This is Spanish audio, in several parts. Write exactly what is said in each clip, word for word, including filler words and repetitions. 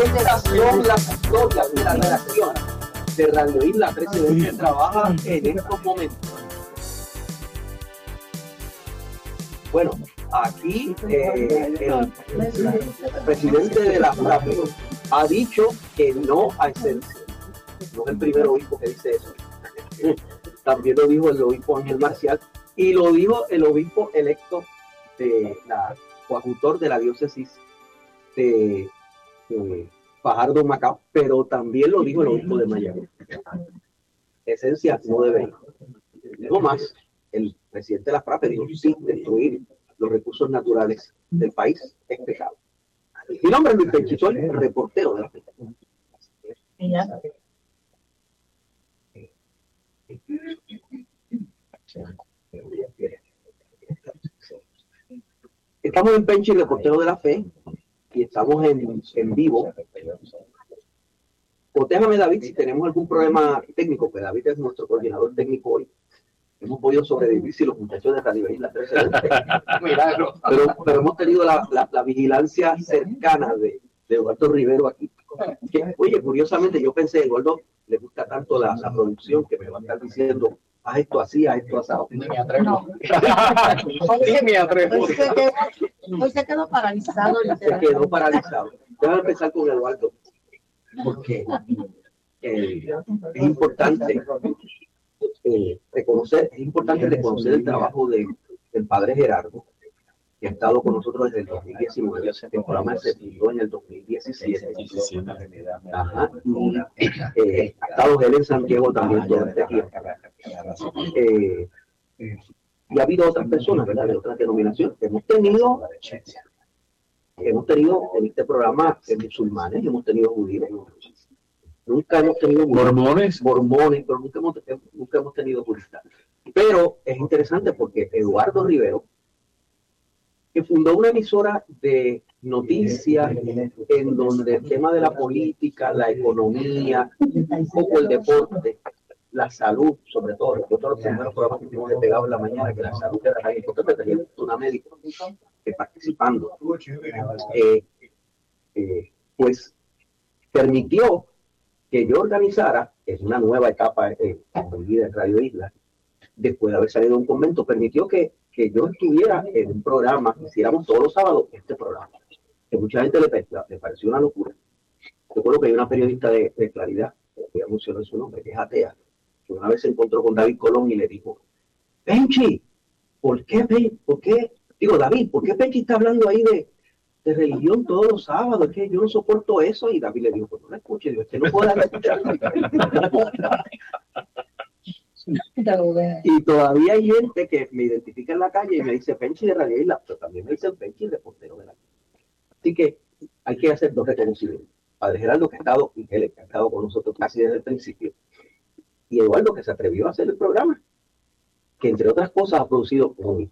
Estas son las historias de la redacción de Radio Isla trece veinte que trabaja en estos momentos. Bueno, aquí eh, el presidente de la FRAPE ha dicho que no a exención. No es el primer obispo que dice eso. También lo dijo el obispo Ángel Marcial y lo dijo el obispo electo de la coadjutor de la diócesis de, de Fajardo Macao, pero también lo dijo el obispo de Mayagüez. Esencia no debe ir. No más, el presidente de la FRAPE dijo sí, destruir los recursos naturales del país es pecado. Mi nombre es Luis Penchi, soy el reportero de la FRAPE. Estamos en Penchi, reportero de la fe, y estamos en, en vivo. Cotéjame, David, si tenemos algún problema técnico, pues David es nuestro coordinador técnico hoy. Hemos podido sobrevivir si los muchachos de Radio Isla trece pero, pero hemos tenido la, la, la vigilancia cercana de, de Eduardo Rivero aquí. Que, oye, curiosamente yo pensé, Eduardo le gusta tanto la, la producción que me va a estar diciendo, haz esto así, haz esto asado. Ni me atrevo. No. Ni me atrevo. Hoy se quedó, hoy se quedó paralizado. Se quedó paralizado. Déjame empezar con Eduardo, porque eh, es importante eh, reconocer, es importante reconocer el trabajo de, del padre Gerardo, que ha estado con nosotros desde el dos mil diecinueve, el programa se fundó en el dos mil diecisiete. Ajá. Y, eh, ha estado él en Santiago también todo este tiempo. Eh, y ha habido otras personas, ¿verdad?, de otras denominaciones. Hemos tenido, hemos tenido en este programa musulmanes, hemos tenido judíos. Nunca hemos tenido mormones, mormones, pero nunca hemos, nunca hemos tenido juristas. Pero es interesante porque Eduardo Rivero, que fundó una emisora de noticias en donde el tema de la política, la economía, un poco el deporte, la salud, sobre todo, recuerdo los primeros programas que hicimos de Pegado en la Mañana, que la salud era tan importante, tenía una médica que participando, eh, eh, pues permitió que yo organizara, es una nueva etapa eh, en mi vida en Radio Isla, después de haber salido de un convento, permitió que, que yo estuviera en un programa, que hiciéramos todos los sábados este programa, que mucha gente le, le pareció una locura. Recuerdo que hay una periodista de, de Claridad, que ya mencionó su nombre, que es atea, que una vez se encontró con David Colón y le dijo, Penchi, ¿por qué, por qué, digo David, ¿por qué Penchi está hablando ahí de, de religión todos los sábados? Es que yo no soporto eso. Y David le dijo, pues no la escuche, Dios, usted no puede escuchar. Y todavía hay gente que me identifica en la calle y me dice Penchi de Radio Isla, pero también me dicen Penchi reportero de la calle. Así que hay que hacer dos reconocimientos. Padre Gerardo, que ha estado, y él que ha estado con nosotros casi desde el principio, y Eduardo, que se atrevió a hacer el programa, que entre otras cosas ha producido hoy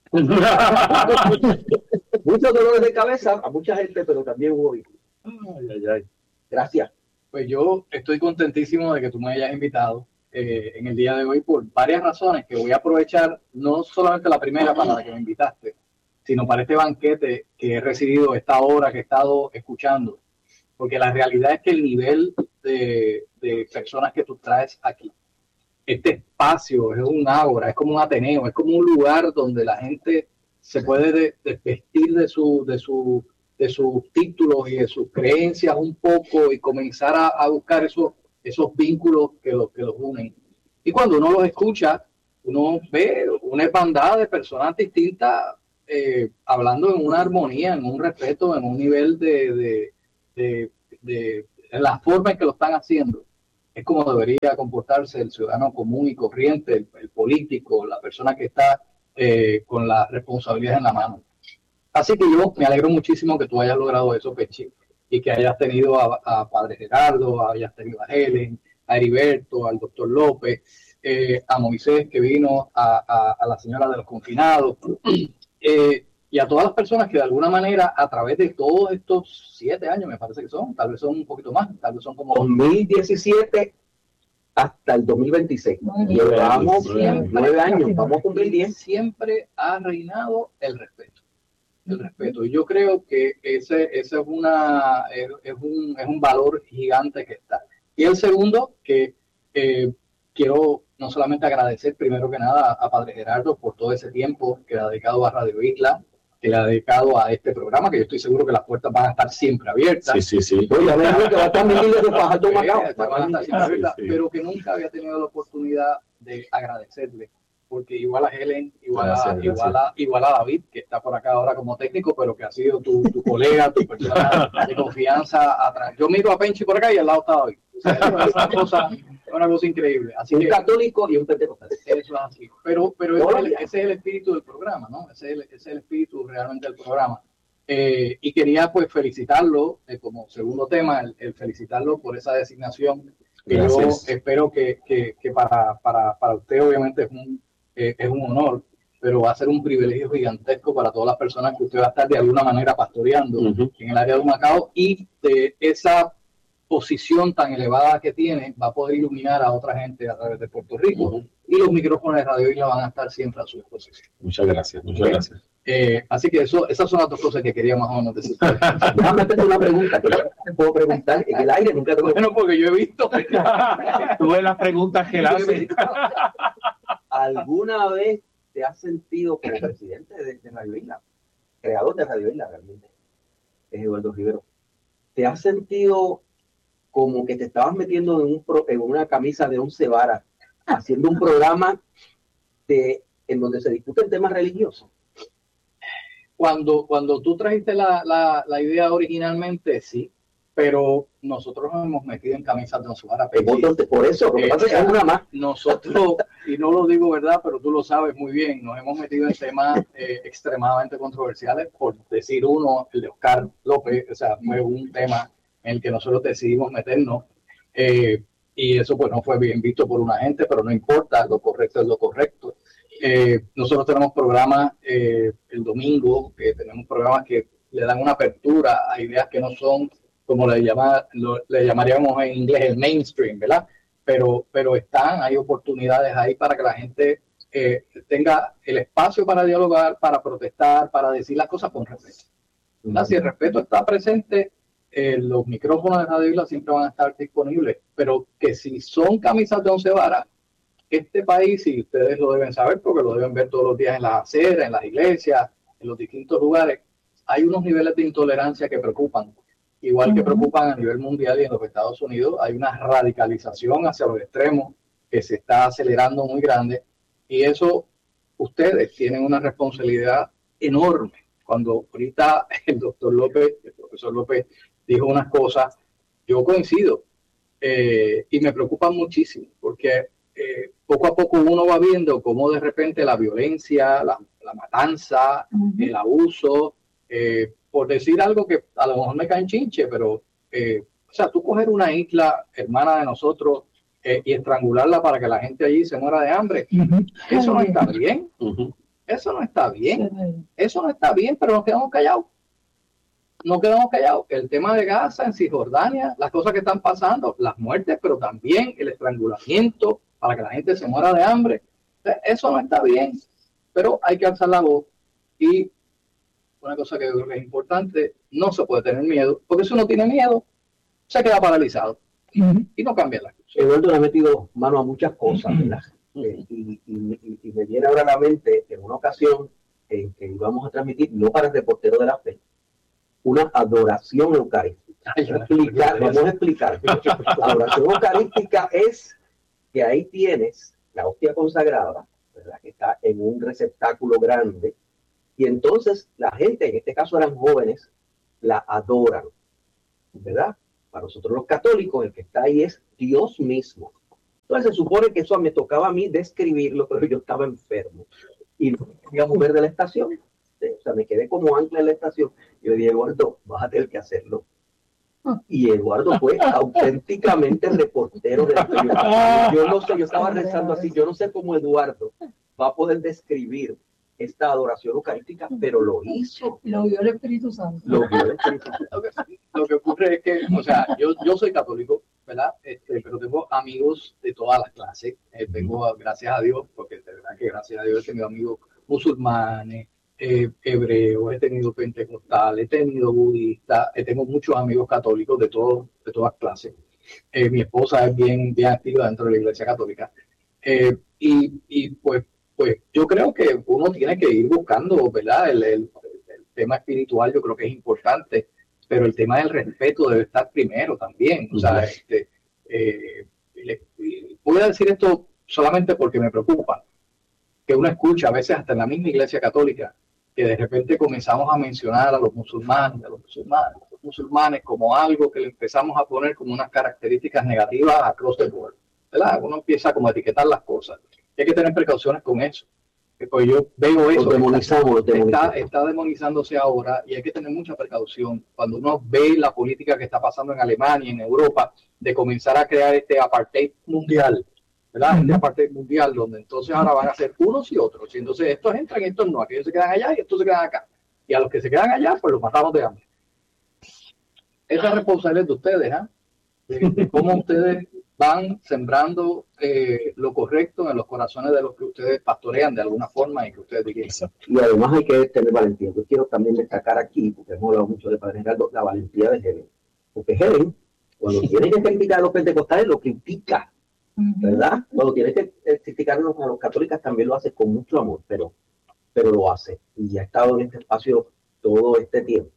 muchos dolores de cabeza a mucha gente, pero también hubo hoy. Ay, ay, ay. Gracias. Pues yo estoy contentísimo de que tú me hayas invitado eh, en el día de hoy por varias razones que voy a aprovechar, no solamente la primera para la que me invitaste, sino para este banquete que he recibido esta hora que he estado escuchando, porque la realidad es que el nivel de, de personas que tú traes aquí, este espacio es un ágora, es como un ateneo, es como un lugar donde la gente se puede desvestir de, de, su, de, su, de sus títulos y de sus creencias un poco y comenzar a, a buscar esos, esos vínculos que los, que los unen. Y cuando uno los escucha, uno ve una hermandad de personas distintas eh, hablando en una armonía, en un respeto, en un nivel de, de, de, de, de la forma en que lo están haciendo. Es como debería comportarse el ciudadano común y corriente, el, el político, la persona que está eh, con la responsabilidad en la mano. Así que yo me alegro muchísimo que tú hayas logrado eso, Penchi, y que hayas tenido a, a Padre Gerardo, hayas tenido a Helen, a Heriberto, al doctor López, eh, a Moisés, que vino, a, a, a la señora de los confinados, eh, y a todas las personas que de alguna manera, a través de todos estos siete años, me parece que son, tal vez son un poquito más, tal vez son como... dos mil diecisiete hasta el dos mil veintiséis. Llevamos nueve años, vamos a cumplir diez. Siempre ha reinado el respeto. el respeto. Y yo creo que ese, ese es, una, es, es, un, es un valor gigante que está. Y el segundo, que eh, quiero no solamente agradecer primero que nada a, a Padre Gerardo por todo ese tiempo que ha dedicado a Radio Isla, que le ha dedicado a este programa, que yo estoy seguro que las puertas van a estar siempre abiertas. Sí, sí, sí. Oye, a ver, que va a estar miles de Fajardo Macao. Van a estar siempre abiertas, Sí, sí. pero que nunca había tenido la oportunidad de agradecerle. Porque igual a Helen, igual, Gracias, a, gracias. igual, a, igual a David, que está por acá ahora como técnico, pero que ha sido tu, tu colega, tu persona de confianza atrás. Yo miro a Penchi por acá y al lado está David. O sea, es una cosa, una cosa increíble. Así Un que católico y un pentecostal. eso es así. Pero, pero ese, es el, ese es el espíritu del programa, ¿no? Ese es el, ese es el espíritu realmente del programa. Eh, y quería pues felicitarlo eh, como segundo tema, el, el felicitarlo por esa designación. Que Gracias. yo espero que, que, que para, para, para usted obviamente es un, eh, es un honor, pero va a ser un privilegio gigantesco para todas las personas que usted va a estar de alguna manera pastoreando Uh-huh. en el área de Humacao, y de esa posición tan elevada que tiene va a poder iluminar a otra gente a través de Puerto Rico. Uh-huh. Y los micrófonos de Radio Isla van a estar siempre a su disposición. Muchas gracias, muchas Ok. gracias. Eh, así que eso, esas son las dos cosas que quería más o menos decir. Déjame hacerte una pregunta que yo te puedo preguntar en el aire, nunca te lo Bueno, porque yo he visto. Tú ves las preguntas que él hace. ¿Alguna vez te has sentido como presidente de, de Radio Isla, creador de Radio Isla realmente, es Eduardo Rivero? ¿Te has sentido como que te estabas metiendo en, un pro, en una camisa de once varas, haciendo un programa de, en donde se discuten temas religiosos? Cuando, cuando tú trajiste la, la, la idea originalmente, sí, pero nosotros nos hemos metido en camisas de once varas. Entonces, por eso, lo que pasa es que es una más. Nosotros, y no lo digo verdad, pero tú lo sabes muy bien, nos hemos metido en temas eh, extremadamente controversiales, por decir uno, el de Oscar López, o sea, fue un tema en el que nosotros decidimos meternos, eh, y eso pues no fue bien visto por una gente, pero no importa, lo correcto es lo correcto. Eh, nosotros tenemos programas eh, el domingo, que tenemos programas que le dan una apertura a ideas que no son, como le, llama, lo, le llamaríamos en inglés el mainstream, ¿verdad? Pero, pero están, hay oportunidades ahí para que la gente eh, tenga el espacio para dialogar, para protestar, para decir las cosas con respeto. ¿Verdad? Si el respeto está presente, eh, los micrófonos de Radio Isla siempre van a estar disponibles, pero que si son camisas de once varas, este país, y ustedes lo deben saber porque lo deben ver todos los días en las aceras, en las iglesias, en los distintos lugares, hay unos niveles de intolerancia que preocupan, igual que preocupan a nivel mundial, y en los Estados Unidos hay una radicalización hacia los extremos que se está acelerando muy grande, y eso ustedes tienen una responsabilidad enorme. Cuando ahorita el doctor López, el profesor López dijo unas cosas, yo coincido, eh, y me preocupa muchísimo, porque eh, poco a poco uno va viendo cómo de repente la violencia, la, la matanza, uh-huh. el abuso, eh, por decir algo que a lo mejor me cae en chinche, pero, eh, o sea, tú coger una isla hermana de nosotros eh, y estrangularla para que la gente allí se muera de hambre, uh-huh. eso no está bien, uh-huh. eso no está bien, eso no está bien, pero nos quedamos callados. No quedamos callados. El tema de Gaza, en Cisjordania, las cosas que están pasando, las muertes, pero también el estrangulamiento para que la gente se muera de hambre. Eso no está bien, pero hay que alzar la voz. Y una cosa que creo que es importante, no se puede tener miedo, porque si uno tiene miedo, se queda paralizado uh-huh. y no cambia la cosa. Eduardo le ha metido mano a muchas cosas, ¿verdad? Uh-huh. eh, y, y, y me viene ahora a la mente en una ocasión en que íbamos a transmitir, no para el reportero de la fe, una adoración eucarística. Ay, explicar, vamos a explicar. La adoración eucarística es que ahí tienes la hostia consagrada, ¿verdad? Que está en un receptáculo grande, y entonces la gente, en este caso eran jóvenes, la adoran, ¿verdad? Para nosotros los católicos, el que está ahí es Dios mismo. Entonces se supone que eso me tocaba a mí describirlo, pero yo estaba enfermo y no me quería mover de la estación. O sea, me quedé como ancla en la estación. Y le dije, Eduardo, vas a tener que hacerlo. Y Eduardo fue auténticamente reportero de la yo, yo no sé, yo estaba rezando así, yo no sé cómo Eduardo va a poder describir esta adoración eucarística, pero lo hizo. Lo vio el Espíritu Santo. Lo vio el Espíritu Santo. Lo que, lo que ocurre es que, o sea, yo, yo soy católico, ¿verdad? Este, pero tengo amigos de todas las clases. Eh, tengo, gracias a Dios, porque de verdad que gracias a Dios he tenido amigos musulmanes, eh, hebreo, he tenido pentecostal, he tenido budista, eh, tengo muchos amigos católicos de, todo, de todas clases. Eh, mi esposa es bien, bien activa dentro de la Iglesia Católica. Eh, y, y pues, pues yo creo que uno tiene que ir buscando, ¿verdad? El, el, el tema espiritual yo creo que es importante, pero el tema del respeto debe estar primero también. O sea, este, eh, le, voy a decir esto solamente porque me preocupa, que uno escucha a veces hasta en la misma Iglesia Católica, que de repente comenzamos a mencionar a los musulmanes, a los musulmanes, a los musulmanes como algo que le empezamos a poner como unas características negativas across the board, ¿verdad? Uno empieza como a etiquetar las cosas. Y hay que tener precauciones con eso. Pues yo veo eso. Los demonizamos, los demonizamos. Está, está demonizándose ahora y hay que tener mucha precaución. Cuando uno ve la política que está pasando en Alemania, en Europa, de comenzar a crear este apartheid mundial, ¿verdad? Este apartheid mundial, donde entonces ahora van a ser unos y otros. Y entonces estos entran y estos no. Aquellos se quedan allá y estos se quedan acá. Y a los que se quedan allá, pues los matamos de hambre. Esa es responsabilidad de ustedes, ¿eh? De, de cómo ustedes van sembrando eh, lo correcto en los corazones de los que ustedes pastorean de alguna forma y que ustedes dirigen. Y además hay que tener valentía. Yo quiero también destacar aquí, porque hemos hablado mucho de Padre Gerardo, la valentía de Helen. Porque Helen, cuando tiene que criticar a los pentecostales, lo critica, ¿verdad? Cuando tiene que criticar a los, a los católicos, también lo hace con mucho amor, pero, pero lo hace. Y ha estado en este espacio todo este tiempo.